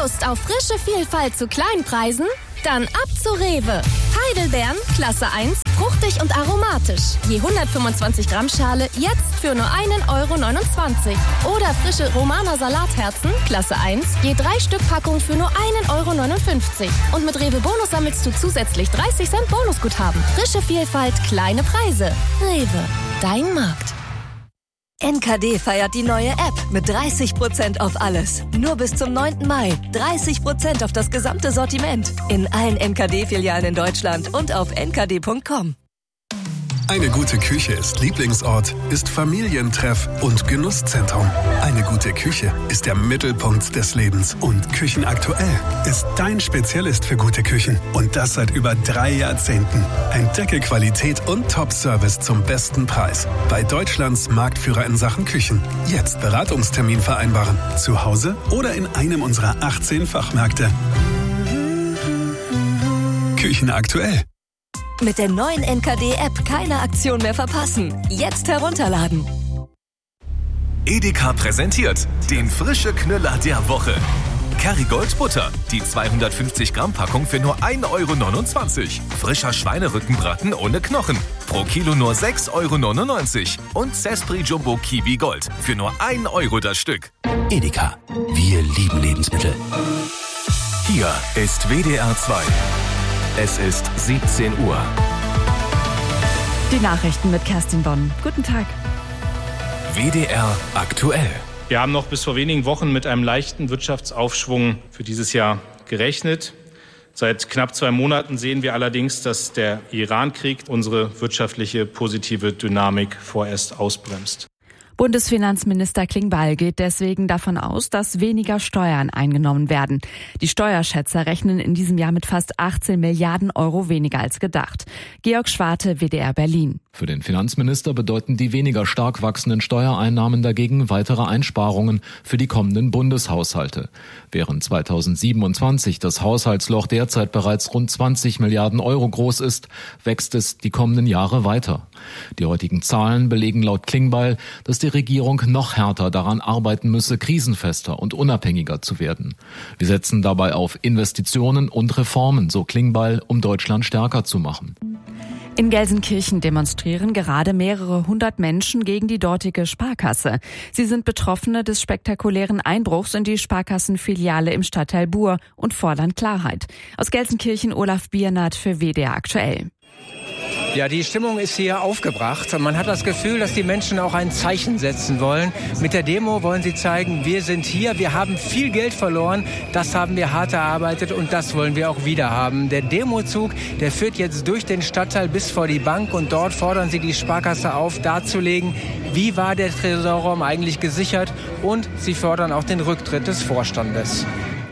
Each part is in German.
Lust auf frische Vielfalt zu Kleinpreisen? Dann ab zu Rewe. Heidelbeeren, Klasse 1, fruchtig und aromatisch. Je 125 Gramm Schale jetzt für nur 1,29 €. Oder frische Romaner Salatherzen, Klasse 1, je 3 Stück Packung für nur 1,59 €. Und mit Rewe Bonus sammelst du zusätzlich 30 Cent Bonusguthaben. Frische Vielfalt, kleine Preise. Rewe, dein Markt. NKD feiert die neue App mit 30% auf alles. Nur bis zum 9. Mai. 30% auf das gesamte Sortiment. In allen NKD-Filialen in Deutschland und auf nkd.com. Eine gute Küche ist Lieblingsort, ist Familientreff und Genusszentrum. Eine gute Küche ist der Mittelpunkt des Lebens. Und Küchenaktuell ist dein Spezialist für gute Küchen. Und das seit über 3 Jahrzehnten. Entdecke Qualität und Top-Service zum besten Preis. Bei Deutschlands Marktführer in Sachen Küchen. Jetzt Beratungstermin vereinbaren. Zu Hause oder in einem unserer 18 Fachmärkte. Küchenaktuell. Mit der neuen NKD-App keine Aktion mehr verpassen. Jetzt herunterladen. Edeka präsentiert den frische Knüller der Woche. Kerrygold Butter, die 250 Gramm Packung für nur 1,29 €. Frischer Schweinerückenbraten ohne Knochen, pro Kilo nur 6,99 €. Und Sespri Jumbo Kiwi Gold für nur 1 € das Stück. Edeka, wir lieben Lebensmittel. Hier ist WDR 2. Es ist 17 Uhr. Die Nachrichten mit Kerstin Bonn. Guten Tag. WDR aktuell. Wir haben noch bis vor wenigen Wochen mit einem leichten Wirtschaftsaufschwung für dieses Jahr gerechnet. Seit knapp 2 Monaten sehen wir allerdings, dass der Iran-Krieg unsere wirtschaftliche positive Dynamik vorerst ausbremst. Bundesfinanzminister Klingbeil geht deswegen davon aus, dass weniger Steuern eingenommen werden. Die Steuerschätzer rechnen in diesem Jahr mit fast 18 Milliarden € weniger als gedacht. Georg Schwarte, WDR Berlin. Für den Finanzminister bedeuten die weniger stark wachsenden Steuereinnahmen dagegen weitere Einsparungen für die kommenden Bundeshaushalte. Während 2027 das Haushaltsloch derzeit bereits rund 20 Milliarden € groß ist, wächst es die kommenden Jahre weiter. Die heutigen Zahlen belegen laut Klingbeil, dass die Regierung noch härter daran arbeiten müsse, krisenfester und unabhängiger zu werden. Wir setzen dabei auf Investitionen und Reformen, so Klingbeil, um Deutschland stärker zu machen. In Gelsenkirchen demonstrieren gerade mehrere hundert Menschen gegen die dortige Sparkasse. Sie sind Betroffene des spektakulären Einbruchs in die Sparkassenfiliale im Stadtteil Buhr und fordern Klarheit. Aus Gelsenkirchen Olaf Biernat für WDR aktuell. Ja, die Stimmung ist hier aufgebracht. Man hat das Gefühl, dass die Menschen auch ein Zeichen setzen wollen. Mit der Demo wollen sie zeigen, wir sind hier, wir haben viel Geld verloren, das haben wir hart erarbeitet und das wollen wir auch wieder haben. Der Demozug, der führt jetzt durch den Stadtteil bis vor die Bank und dort fordern sie die Sparkasse auf, darzulegen, wie war der Tresorraum eigentlich gesichert, und sie fordern auch den Rücktritt des Vorstandes.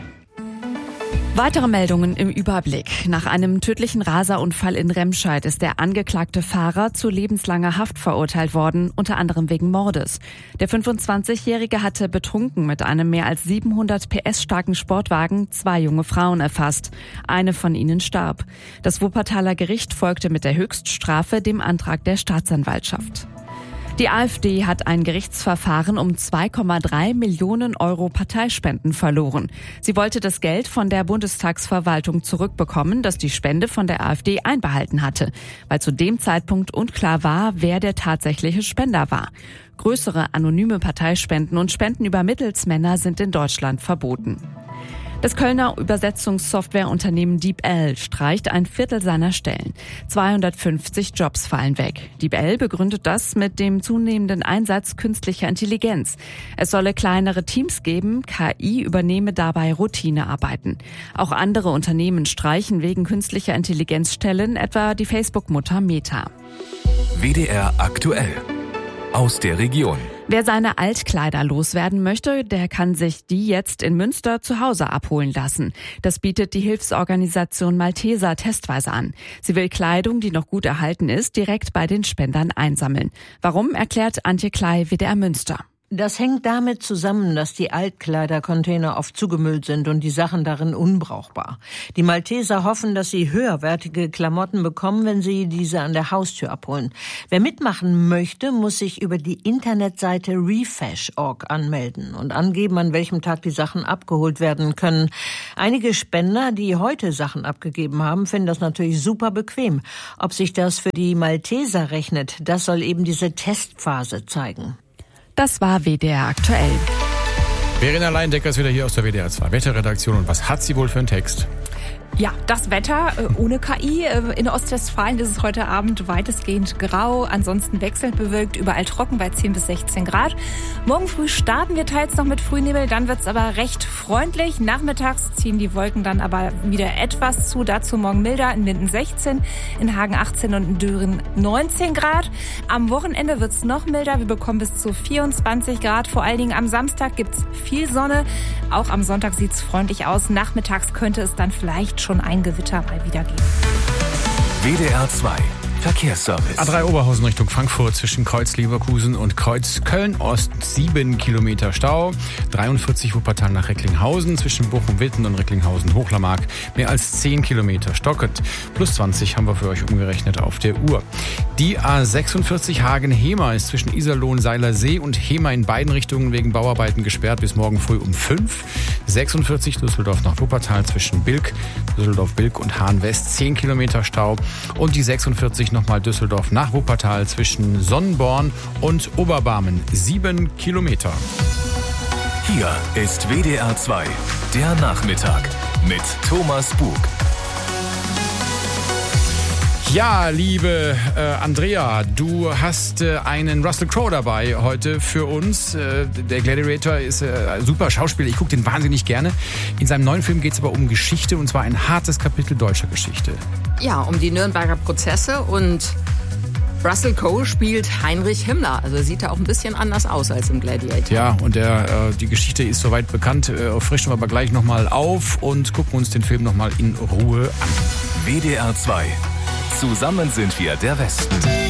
Weitere Meldungen im Überblick. Nach einem tödlichen Raserunfall in Remscheid ist der angeklagte Fahrer zu lebenslanger Haft verurteilt worden, unter anderem wegen Mordes. Der 25-Jährige hatte betrunken mit einem mehr als 700 PS starken Sportwagen 2 junge Frauen erfasst. Eine von ihnen starb. Das Wuppertaler Gericht folgte mit der Höchststrafe dem Antrag der Staatsanwaltschaft. Die AfD hat ein Gerichtsverfahren um 2,3 Millionen € Parteispenden verloren. Sie wollte das Geld von der Bundestagsverwaltung zurückbekommen, das die Spende von der AfD einbehalten hatte, weil zu dem Zeitpunkt unklar war, wer der tatsächliche Spender war. Größere anonyme Parteispenden und Spenden über Mittelsmänner sind in Deutschland verboten. Das Kölner Übersetzungssoftwareunternehmen DeepL streicht 1/4 seiner Stellen. 250 Jobs fallen weg. DeepL begründet das mit dem zunehmenden Einsatz künstlicher Intelligenz. Es solle kleinere Teams geben, KI übernehme dabei Routinearbeiten. Auch andere Unternehmen streichen wegen künstlicher Intelligenz Stellen, etwa die Facebook-Mutter Meta. WDR aktuell. Aus der Region. Wer seine Altkleider loswerden möchte, der kann sich die jetzt in Münster zu Hause abholen lassen. Das bietet die Hilfsorganisation Malteser testweise an. Sie will Kleidung, die noch gut erhalten ist, direkt bei den Spendern einsammeln. Warum, erklärt Antje Klei, WDR Münster. Das hängt damit zusammen, dass die Altkleidercontainer oft zugemüllt sind und die Sachen darin unbrauchbar. Die Malteser hoffen, dass sie höherwertige Klamotten bekommen, wenn sie diese an der Haustür abholen. Wer mitmachen möchte, muss sich über die Internetseite Refash.org anmelden und angeben, an welchem Tag die Sachen abgeholt werden können. Einige Spender, die heute Sachen abgegeben haben, finden das natürlich super bequem. Ob sich das für die Malteser rechnet, das soll eben diese Testphase zeigen. Das war WDR aktuell. Verena Leindecker ist wieder hier aus der WDR 2 Wetterredaktion. Und was hat sie wohl für einen Text? Ja, das Wetter ohne KI. In Ostwestfalen ist es heute Abend weitestgehend grau, ansonsten wechselnd bewölkt, überall trocken bei 10 bis 16 Grad. Morgen früh starten wir teils noch mit Frühnebel, dann wird's aber recht freundlich. Nachmittags ziehen die Wolken dann aber wieder etwas zu. Dazu morgen milder, in Minden 16, in Hagen 18 und in Düren 19 Grad. Am Wochenende wird's noch milder, wir bekommen bis zu 24 Grad. Vor allen Dingen am Samstag gibt's viel Sonne. Auch am Sonntag sieht's freundlich aus. Nachmittags könnte es dann vielleicht schon ein Gewitter mal wieder geben. WDR 2 Verkehrsservice. A3 Oberhausen Richtung Frankfurt zwischen Kreuz Leverkusen und Kreuz Köln-Ost 7 Kilometer Stau. 43 Wuppertal nach Recklinghausen zwischen Bochum-Witten und Recklinghausen-Hochlermark mehr als 10 Kilometer stockend. Plus 20 haben wir für euch umgerechnet auf der Uhr. Die A46 Hagen-Hemer ist zwischen Iserlohn-Seilersee und Hemer in beiden Richtungen wegen Bauarbeiten gesperrt bis morgen früh um 5. 46 Düsseldorf nach Wuppertal zwischen Düsseldorf-Bilk und Hahn-West 10 Kilometer Stau. Und die 46 nochmal Düsseldorf nach Wuppertal zwischen Sonnenborn und Oberbarmen 7 Kilometer. Hier ist WDR 2, der Nachmittag mit Thomas Bug. Ja, liebe Andrea, du hast einen Russell Crowe dabei heute für uns. Der Gladiator ist super Schauspieler, ich gucke den wahnsinnig gerne. In seinem neuen Film geht es aber um Geschichte, und zwar ein hartes Kapitel deutscher Geschichte. Ja, um die Nürnberger Prozesse, und Russell Crowe spielt Heinrich Himmler. Also sieht er auch ein bisschen anders aus als im Gladiator. Ja, und die Geschichte ist soweit bekannt. Frischen wir aber gleich nochmal auf und gucken uns den Film nochmal in Ruhe an. WDR 2. Zusammen sind wir der Westen.